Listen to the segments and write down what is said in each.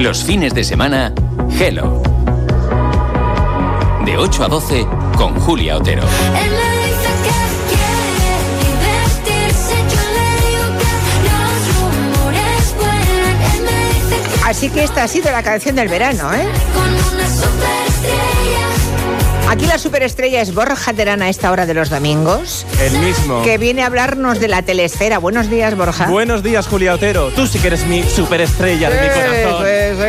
Los fines de semana, Hello. De 8 a 12 con Julia Otero. Así que esta ha sido la canción del verano, ¿eh? Aquí la superestrella es Borja Terán a esta hora de los domingos. El mismo. Que viene a hablarnos de la telesfera. Buenos días, Borja. Buenos días, Julia Otero. Tú sí que eres mi superestrella de mi corazón.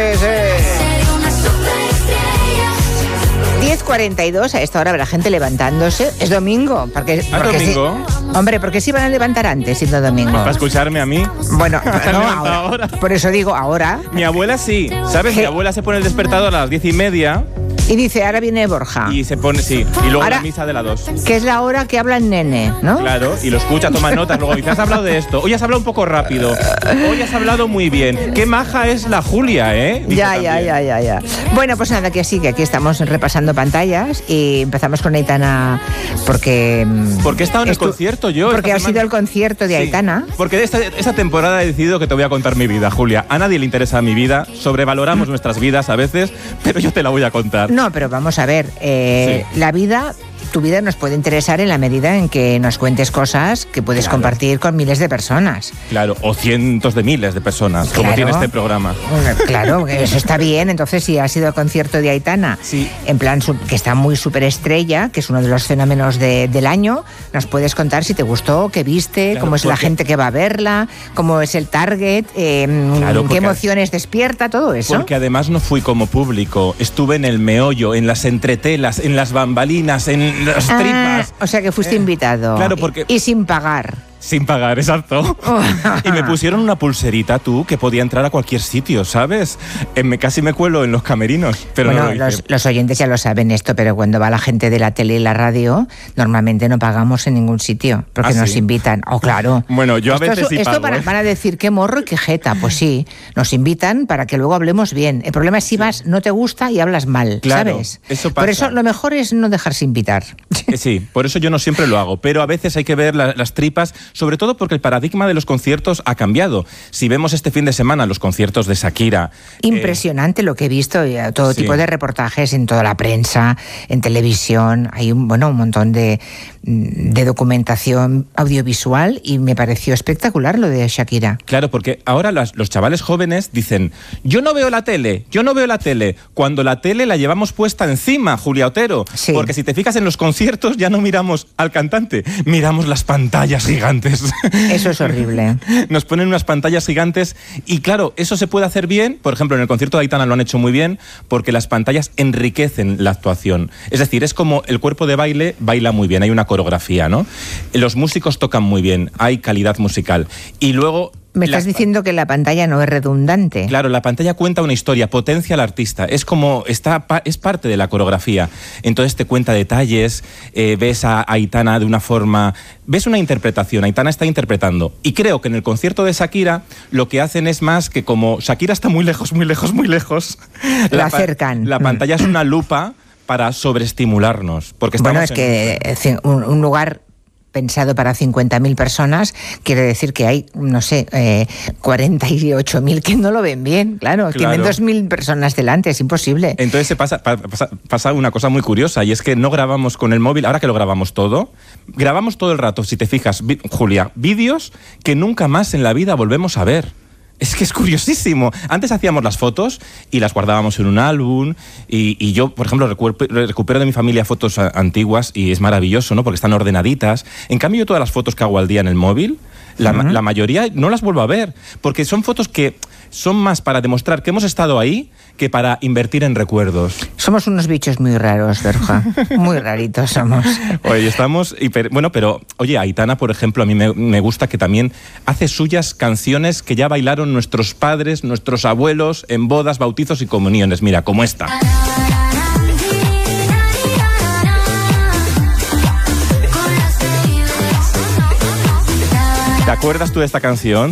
Sí. 10:42, a esta hora habrá gente levantándose. Es domingo. Porque domingo? Sí. Hombre, ¿por qué se iban a levantar antes siendo domingo? ¿Para escucharme a mí? Bueno, no, ahora. Por eso digo ahora. Mi abuela sí. ¿Sabes? Mi abuela se pone el despertador a las 10:30. Y dice, ahora viene Borja. Y se pone, sí. Y luego ahora, la misa de las 2. Que es la hora que habla el nene, ¿no? Claro, y lo escucha, toma notas. Luego dice, has hablado de esto. Hoy has hablado un poco rápido. Hoy has hablado muy bien. Qué maja es la Julia, ¿eh? Dice Ya. Bueno, pues nada, que sí, que aquí estamos repasando pantallas y empezamos con Aitana porque he estado en el concierto yo. Porque ha sido el concierto de Aitana. Porque esta temporada he decidido que te voy a contar mi vida, Julia. A nadie le interesa mi vida. Sobrevaloramos nuestras vidas a veces, pero yo te la voy a contar. No, pero vamos a ver, la vida, tu vida nos puede interesar en la medida en que nos cuentes cosas que puedes compartir con miles de personas. Claro, o cientos de miles de personas, como tiene este programa. Claro, eso está bien. Entonces, si ha sido el concierto de Aitana, en plan que está muy superestrella, que es uno de los fenómenos del año, nos puedes contar si te gustó, qué viste, cómo es la gente que va a verla, cómo es el target, qué emociones despierta, todo eso. Porque además no fui como público, estuve en el meollo, en las entretelas, en las bambalinas, en las tripas. O sea que fuiste invitado. Claro, porque... Y sin pagar. Sin pagar, exacto. Y me pusieron una pulserita, tú, que podía entrar a cualquier sitio, ¿sabes? Casi me cuelo en los camerinos. Pero bueno, no los oyentes ya lo saben esto, pero cuando va la gente de la tele y la radio, normalmente no pagamos en ningún sitio, porque nos invitan. Claro. Bueno, yo a veces sí pago. Esto van a decir qué morro y qué jeta. Pues sí, nos invitan para que luego hablemos bien. El problema es si vas, no te gusta y hablas mal, claro, ¿sabes? Eso pasa. Por eso lo mejor es no dejarse invitar. Sí, por eso yo no siempre lo hago, pero a veces hay que ver las tripas, sobre todo porque el paradigma de los conciertos ha cambiado. Si vemos este fin de semana los conciertos de Shakira... Impresionante lo que he visto, todo tipo de reportajes en toda la prensa, en televisión, hay un montón de documentación audiovisual y me pareció espectacular lo de Shakira. Claro, porque ahora los chavales jóvenes dicen, yo no veo la tele, cuando la tele la llevamos puesta encima, Julia Otero, porque si te fijas en los conciertos ya no miramos al cantante, miramos las pantallas gigantes. Eso es horrible. Nos ponen unas pantallas gigantes y claro, eso se puede hacer bien, por ejemplo en el concierto de Aitana lo han hecho muy bien, porque las pantallas enriquecen la actuación. Es decir, es como el cuerpo de baile baila muy bien, hay una coreografía, ¿no? Los músicos tocan muy bien, hay calidad musical. Y luego... Me estás diciendo que la pantalla no es redundante. Claro, la pantalla cuenta una historia, potencia al artista. Es como, es parte de la coreografía. Entonces te cuenta detalles, ves a Aitana de una forma... Ves una interpretación, Aitana está interpretando. Y creo que en el concierto de Shakira lo que hacen es más que como Shakira está muy lejos, la acercan. La pantalla es una lupa para sobreestimularnos. Porque es que un lugar... pensado para 50.000 personas, quiere decir que hay, 48.000 que no lo ven bien, claro. Tienen 2.000 personas delante, es imposible. Entonces pasa una cosa muy curiosa, y es que no grabamos con el móvil, ahora que lo grabamos todo el rato, si te fijas, Julia, vídeos que nunca más en la vida volvemos a ver. Es que es curiosísimo. Antes hacíamos las fotos y las guardábamos en un álbum y yo, por ejemplo, recupero de mi familia fotos antiguas y es maravilloso, ¿no? Porque están ordenaditas. En cambio, yo todas las fotos que hago al día en el móvil, la mayoría no las vuelvo a ver, porque son fotos que son más para demostrar que hemos estado ahí que para invertir en recuerdos. Somos unos bichos muy raros, Borja. Muy raritos somos. Oye, pero oye, Aitana, por ejemplo, a mí me gusta que también hace suyas canciones que ya bailaron nuestros padres, nuestros abuelos en bodas, bautizos y comuniones. Mira, como esta. ¿Te acuerdas tú de esta canción?